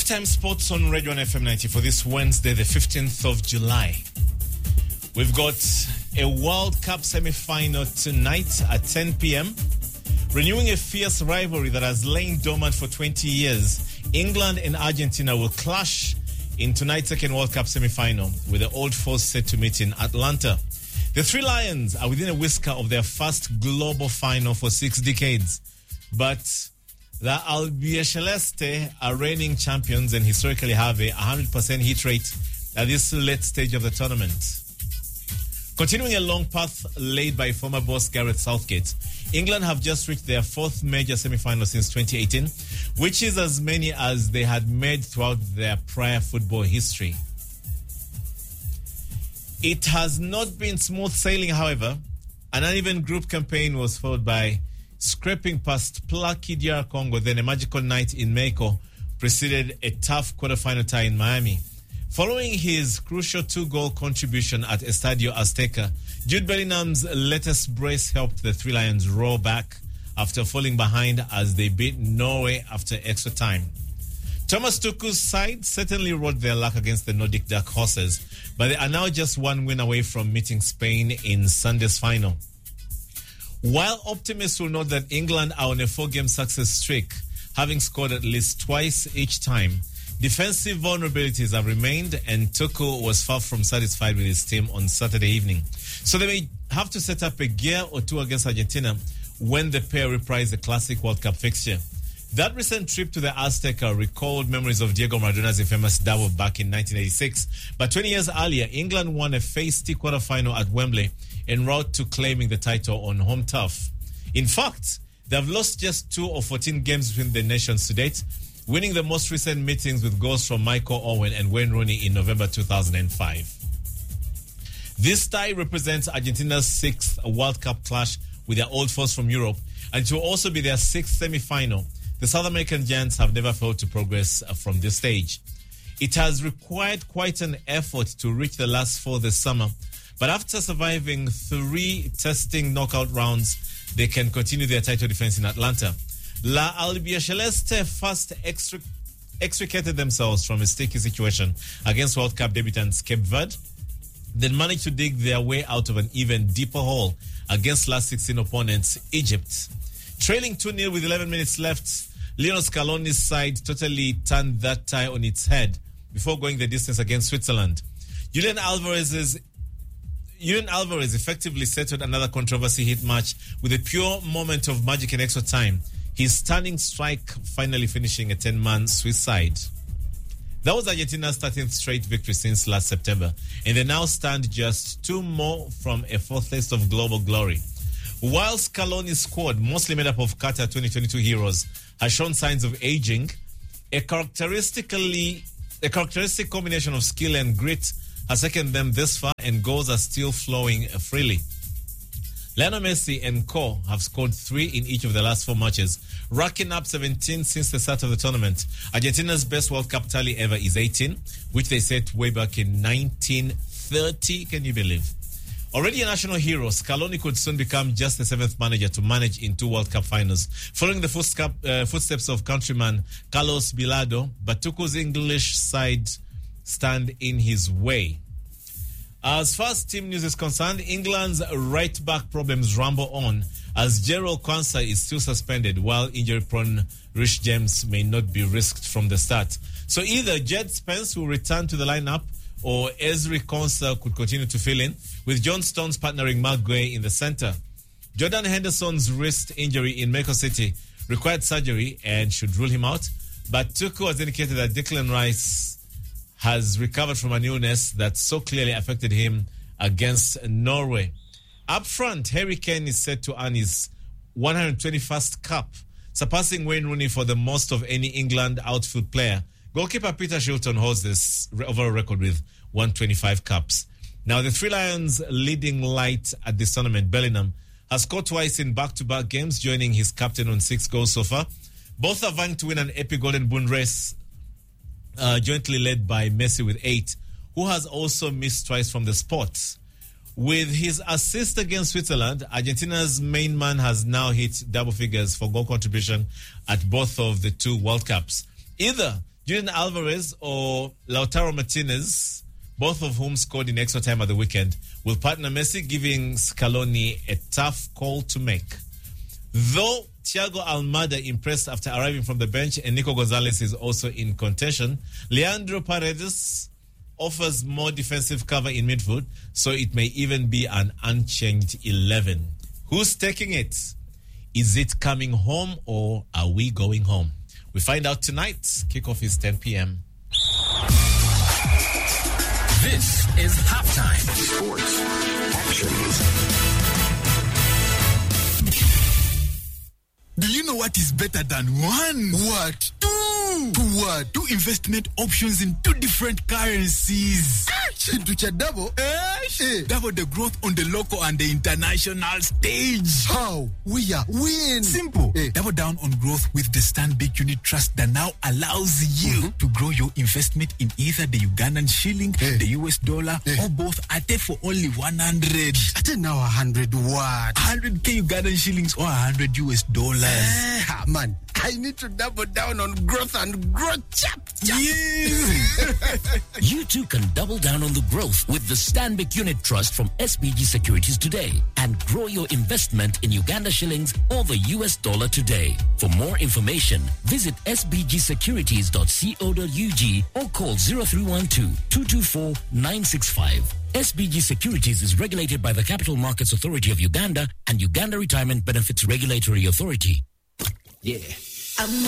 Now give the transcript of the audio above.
Time Sports on Radio 1 FM 90 for this Wednesday, the 15th of July. We've got a World Cup semi-final tonight at 10 p.m. Renewing a fierce rivalry that has lain dormant for 20 years, England and Argentina will clash in tonight's second World Cup semi-final, with the old foes set to meet in Atlanta. The Three Lions are within a whisker of their first global final for 6 decades, but the Albiceleste are reigning champions and historically have a 100% hit rate at this late stage of the tournament. Continuing a long path laid by former boss Gareth Southgate, England have just reached their 4th major semi-final since 2018, which is as many as they had made throughout their prior football history. It has not been smooth sailing, however. An uneven group campaign was followed by scraping past plucky DR Congo, then a magical night in Mexico preceded a tough quarterfinal tie in Miami. Following his crucial 2-goal contribution at Estadio Azteca, Jude Bellingham's latest brace helped the Three Lions roar back after falling behind as they beat Norway after extra time. Thomas Tuchel's side certainly rode their luck against the Nordic Dark Horses, but they are now just one win away from meeting Spain in Sunday's final. While optimists will note that England are on a 4-game success streak, having scored at least twice each time, defensive vulnerabilities have remained, and Tuchel was far from satisfied with his team on Saturday evening. So they may have to set up a gear or two against Argentina when the pair reprise the classic World Cup fixture. That recent trip to the Azteca recalled memories of Diego Maradona's infamous double back in 1986. But 20 years earlier, England won a feisty quarterfinal at Wembley en route to claiming the title on home turf. In fact, they have lost just 2 of 14 games between the nations to date, winning the most recent meetings with goals from Michael Owen and Wayne Rooney in November 2005. This tie represents Argentina's 6th World Cup clash with their old foes from Europe, and it will also be their 6th semi-final. The South American giants have never failed to progress from this stage. It has required quite an effort to reach the last 4 this summer, but after surviving 3 testing knockout rounds, they can continue their title defense in Atlanta. La Albiceleste first extricated themselves from a sticky situation against World Cup debutants Cape Verde, then managed to dig their way out of an even deeper hole against last 16 opponents, Egypt. Trailing 2-0 with 11 minutes left, Lionel Scaloni's side totally turned that tie on its head before going the distance against Switzerland. Julian Alvarez effectively settled another controversy-hit match with a pure moment of magic in extra time, his stunning strike finally finishing a 10-man Swiss side. That was Argentina's 13th straight victory since last September, and they now stand just 2 more from a 4th taste of global glory. While Scaloni's squad, mostly made up of Qatar 2022 heroes, has shown signs of aging, a characteristic combination of skill and grit has taken them this far, and goals are still flowing freely. Lionel Messi and co have scored 3 in each of the last 4 matches, racking up 17 since the start of the tournament. Argentina's best World Cup tally ever is 18, which they set way back in 1930. Can you believe? Already a national hero, Scaloni could soon become just the 7th manager to manage in 2 World Cup finals, following the footsteps of countryman Carlos Bilardo, but Tuchel's English side stand in his way. As far as team news is concerned, England's right-back problems rumble on as Gerald Kwanzaa is still suspended, while injury-prone Rich James may not be risked from the start. So either Jed Spence will return to the lineup, or Ezri Konsa could continue to fill in, with John Stones partnering Mark Guay in the center. Jordan Henderson's wrist injury in Mexico City required surgery and should rule him out, but Tuchel has indicated that Declan Rice has recovered from an illness that so clearly affected him against Norway. Up front, Harry Kane is set to earn his 121st cap, surpassing Wayne Rooney for the most of any England outfield player. Goalkeeper Peter Shilton holds this overall record with 125 caps. Now, the Three Lions' leading light at this tournament, Bellingham, has scored twice in back-to-back games, joining his captain on 6 goals so far. Both are vying to win an epic Golden Boot race, jointly led by Messi with 8, who has also missed twice from the spot. With his assist against Switzerland, Argentina's main man has now hit double figures for goal contribution at both of the 2 World Cups. Either Julian Alvarez or Lautaro Martinez, both of whom scored in extra time at the weekend, will partner Messi, giving Scaloni a tough call to make. Though Thiago Almada impressed after arriving from the bench and Nico Gonzalez is also in contention, Leandro Paredes offers more defensive cover in midfield, so it may even be an unchanged 11. Who's taking it? Is it coming home or are we going home? We find out tonight. Kickoff is 10 p.m. This is Halftime. Sports. Actions. Do you know what is better than one? What? Two. What? Two investment options in two different currencies. Double? Double the growth on the local and the international stage. How? We are win. Simple. Double down on growth with the Stanbic Unit Trust that now allows you to grow your investment in either the Ugandan shilling, the US dollar, or both at for only 100. At now 100 what? 100k Ugandan shillings or 100 US dollars. Man, I need to double down on growth and grow chap. Yes. You too can double down on the growth with the Stanbic Unit Trust from SBG Securities today and grow your investment in Uganda shillings or the US dollar today. For more information, visit sbgsecurities.co.ug or call 0312-224-965. SBG Securities is regulated by the Capital Markets Authority of Uganda and Uganda Retirement Benefits Regulatory Authority. Yeah.